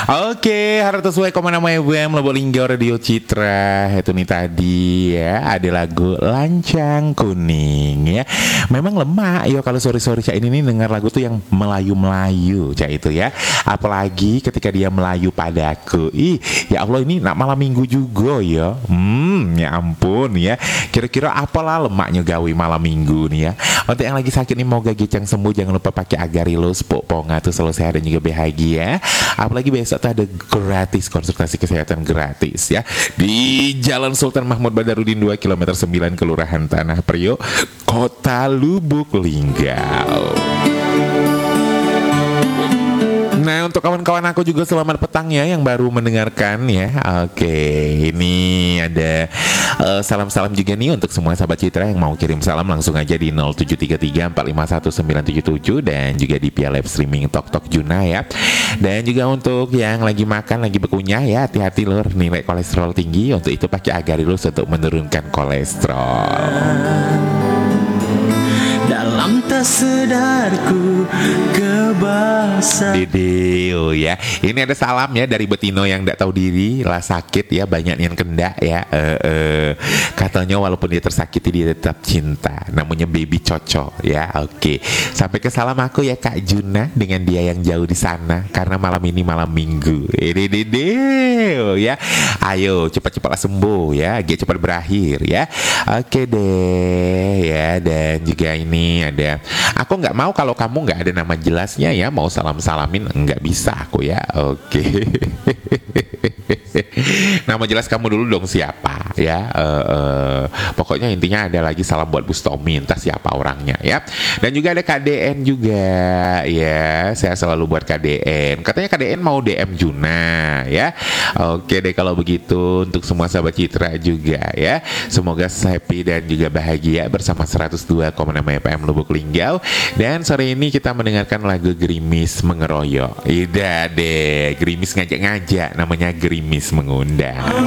Oke, harus sesuai Komana FM Lebolinggau Radio Citra. Itu nih tadi ya, ada lagu Lancang Kuning ya. Memang lemak ya kalau sore-sore Cak ini nih dengar lagu tuh yang Melayu-Melayu Cak itu ya. Apalagi ketika dia Melayu padaku. Ya Allah, ini nak malam minggu juga ya. Ya ampun ya. Kira-kira apalah lemaknya gawe malam minggu nih ya. Untuk yang lagi sakit nih, moga gicang sembuh. Jangan lupa pakai Agarilus, Ponga tuh selalu sehat dan juga bahagia. Apalagi besok tuh ada gratis konsultasi kesehatan gratis ya di Jalan Sultan Mahmud Badarudin 2 km 9 Kelurahan Tanah Priok, Kota Lubuk Linggau. Nah, untuk kawan-kawan aku juga selamat petang ya yang baru mendengarkan ya. Oke, ini ada salam-salam juga nih untuk semua sahabat Citra yang mau kirim salam langsung aja di 0733451977 dan juga di via live streaming Tok Tok Juna ya. Dan juga untuk yang lagi makan, lagi berkunyah ya, hati-hati lur, nilai kolesterol tinggi. Untuk itu pakai Agarilus untuk menurunkan kolesterol. Dalam tak sedarku kebasan. Dideo ya. Ini ada salam ya dari Betino yang tidak tahu diri lah sakit ya, banyak yang kendak ya. Katanya walaupun dia tersakiti dia tetap cinta. Namanya baby Coco ya. Oke. Sampai ke salam aku ya Kak Juna dengan dia yang jauh di sana karena malam ini malam minggu. Ini Dideo ya. Ayo cepat-cepatlah sembuh ya. Cepat berakhir ya. Oke deh ya. Dan juga ini ada, aku nggak mau kalau kamu nggak ada nama jelasnya ya, mau salam-salamin nggak bisa aku ya. Oke. Nama jelas kamu dulu dong siapa ya. Pokoknya intinya ada lagi salam buat Bustomi, entah siapa orangnya ya. Dan juga ada KDN juga ya, saya selalu buat KDN, katanya KDN mau DM Juna ya. Oke deh kalau begitu, untuk semua sahabat Citra juga ya, semoga happy dan juga bahagia bersama 102,6 FM Lubuk Linggau. Dan sore ini kita mendengarkan lagu Gerimis Mengeroyok. Ida deh, Gerimis ngajak-ngajak, namanya Gerimis Mengundang.